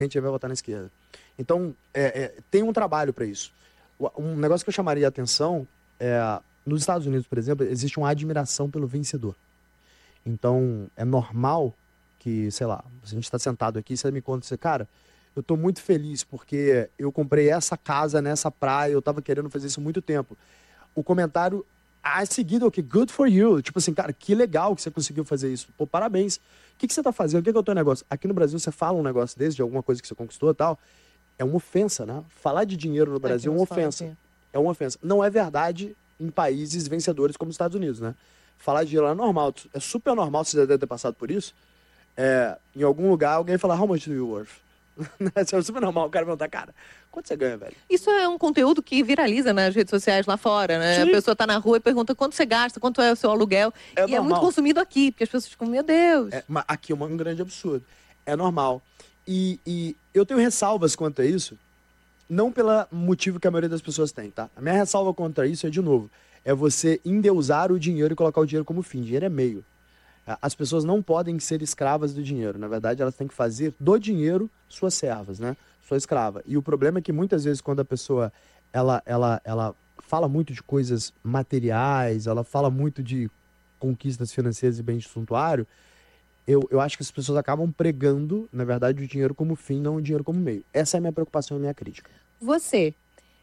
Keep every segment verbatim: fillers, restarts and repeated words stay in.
a gente vai votar na esquerda. Então, é, é, tem um trabalho para isso. Um negócio que eu chamaria a atenção é, nos Estados Unidos, por exemplo, existe uma admiração pelo vencedor. Então, é normal que, sei lá, se a gente está sentado aqui, você me conta, você, cara, eu tô muito feliz porque eu comprei essa casa nessa praia, eu tava querendo fazer isso há muito tempo. O comentário a seguido é o que? Good for you. Tipo assim, cara, que legal que você conseguiu fazer isso. Pô, parabéns. O que, que você tá fazendo? O que, que é o teu negócio? Aqui no Brasil, você fala um negócio desse, de alguma coisa que você conquistou e tal, é uma ofensa, né? Falar de dinheiro no Brasil é uma ofensa. Assim. É uma ofensa. Não é verdade em países vencedores como os Estados Unidos, né? Falar de dinheiro lá é normal. É super normal, você já deve ter passado por isso. É, em algum lugar, alguém fala, how much do you worth? Isso é super normal, o cara perguntar, cara, quanto você ganha, velho? Isso é um conteúdo que viraliza nas redes sociais lá fora, né? Sim. A pessoa tá na rua e pergunta quanto você gasta, quanto é o seu aluguel. É e normal. É muito consumido aqui, porque as pessoas ficam, meu Deus. É, mas aqui é um grande absurdo. É normal. E, e eu tenho ressalvas quanto a isso, não pelo motivo que a maioria das pessoas tem, tá? A minha ressalva contra isso é, de novo, é você endeusar o dinheiro e colocar o dinheiro como fim. Dinheiro é meio. As pessoas não podem ser escravas do dinheiro. Na verdade, elas têm que fazer do dinheiro suas servas, né? Sua escrava. E o problema é que muitas vezes quando a pessoa ela, ela, ela fala muito de coisas materiais, ela fala muito de conquistas financeiras e bens de suntuário, eu, eu acho que as pessoas acabam pregando, na verdade, o dinheiro como fim, não o dinheiro como meio. Essa é a minha preocupação e a minha crítica. Você,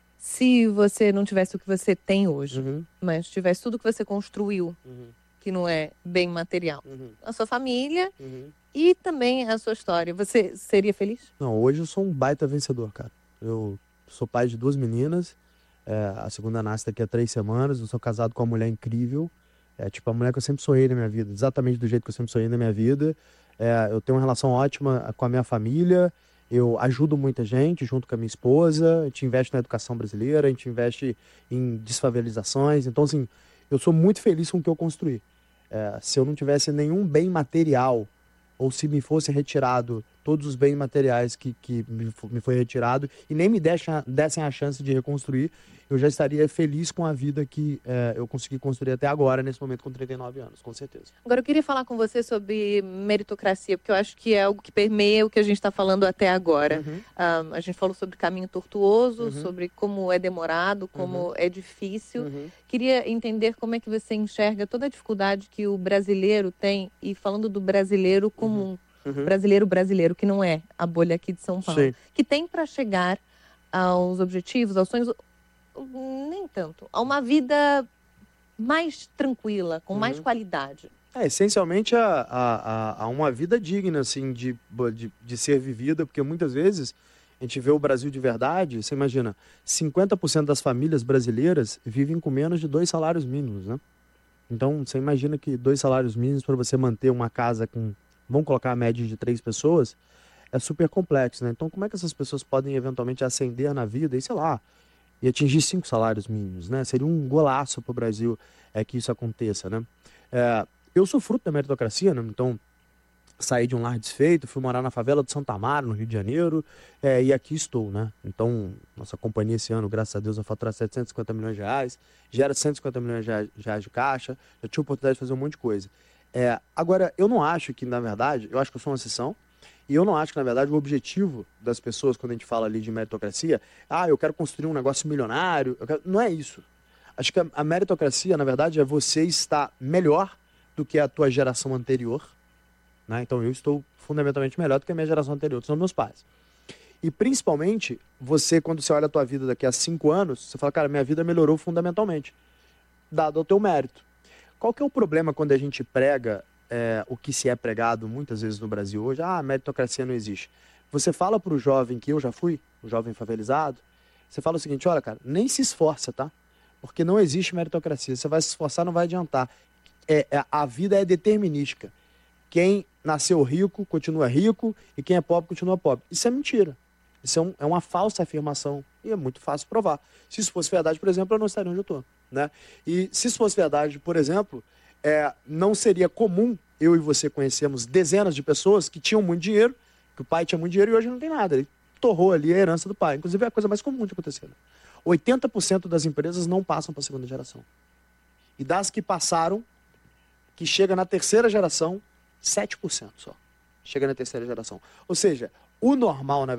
se você não tivesse o que você tem hoje, Uhum. mas tivesse tudo que você construiu, Uhum. que não é bem material, Uhum. a sua família Uhum. e também a sua história, você seria feliz? Não, hoje eu sou um baita vencedor, cara. Eu sou pai de duas meninas, é, a segunda nasce daqui a três semanas, eu sou casado com uma mulher incrível, é tipo a mulher que eu sempre sonhei na minha vida, exatamente do jeito que eu sempre sonhei na minha vida. É, eu tenho uma relação ótima com a minha família, eu ajudo muita gente junto com a minha esposa, a gente investe na educação brasileira, a gente investe em desfavelizações, então assim, eu sou muito feliz com o que eu construí. É, se eu não tivesse nenhum bem material, ou se me fosse retirado todos os bens materiais que, que me, me foi retirado e nem me deixa, dessem a chance de reconstruir, eu já estaria feliz com a vida que é, eu consegui construir até agora, nesse momento com trinta e nove anos, com certeza. Agora eu queria falar com você sobre meritocracia, porque eu acho que é algo que permeia o que a gente está falando até agora. Uhum. Um, a gente falou sobre caminho tortuoso, Uhum. sobre como é demorado, como Uhum. é difícil. Uhum. Queria entender como é que você enxerga toda a dificuldade que o brasileiro tem, e falando do brasileiro comum, Uhum. brasileiro brasileiro, que não é a bolha aqui de São Paulo, Sim. que tem para chegar aos objetivos, aos sonhos, nem tanto, a uma vida mais tranquila, com Uhum. mais qualidade. É, essencialmente a, a, a, a uma vida digna, assim, de, de, de ser vivida, porque muitas vezes a gente vê o Brasil de verdade, você imagina, cinquenta por cento das famílias brasileiras vivem com menos de dois salários mínimos, né? Então, você imagina que dois salários mínimos para você manter uma casa com, vamos colocar a média de três pessoas, é super complexo, né? Então, como é que essas pessoas podem eventualmente ascender na vida e, sei lá, e atingir cinco salários mínimos, né? Seria um golaço para o Brasil é, que isso aconteça, né? É, eu sou fruto da meritocracia, né? Então, saí de um lar desfeito, fui morar na favela de Santa Amaro, no Rio de Janeiro, é, e aqui estou, né? Então, nossa companhia esse ano, graças a Deus, vai faturar setecentos e cinquenta milhões de reais, gera cento e cinquenta milhões de reais de caixa, eu tive a oportunidade de fazer um monte de coisa. É, agora, eu não acho que, na verdade, eu acho que eu sou uma exceção, e eu não acho que, na verdade, o objetivo das pessoas, quando a gente fala ali de meritocracia, ah, eu quero construir um negócio milionário, eu quero... não é isso. Acho que a, a meritocracia, na verdade, é você estar melhor do que a tua geração anterior, né? Então, eu estou fundamentalmente melhor do que a minha geração anterior, que são meus pais. E, principalmente, você, quando você olha a tua vida daqui a cinco anos, você fala, cara, minha vida melhorou fundamentalmente, dado ao teu mérito. Qual que é o problema quando a gente prega é, o que se é pregado muitas vezes no Brasil hoje? Ah, a meritocracia não existe. Você fala para o jovem, que eu já fui, o jovem favelizado, você fala o seguinte, olha, cara, nem se esforça, tá? Porque não existe meritocracia. Você vai se esforçar, não vai adiantar. É, é, a vida é determinística. Quem nasceu rico, continua rico, e quem é pobre, continua pobre. Isso é mentira. Isso é, um, é uma falsa afirmação, e é muito fácil provar. Se isso fosse verdade, por exemplo, eu não estaria onde eu estou, né? E se isso fosse verdade, por exemplo, é, não seria comum eu e você conhecermos dezenas de pessoas que tinham muito dinheiro, que o pai tinha muito dinheiro e hoje não tem nada. Ele torrou ali a herança do pai. Inclusive, é a coisa mais comum de acontecer. Né? oitenta por cento das empresas não passam para a segunda geração. E das que passaram, que chega na terceira geração, sete por cento só chega na terceira geração. Ou seja, o normal, na